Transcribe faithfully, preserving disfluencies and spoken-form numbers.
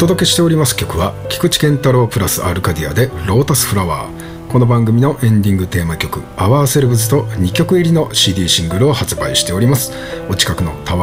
届けしております曲は菊池健太郎プラスアルカディアでロータスフラワー。この番組のエンディングテーマ曲アワーセルブズとにきょく入りの シーディー シングルを発売しております。お近くのタワー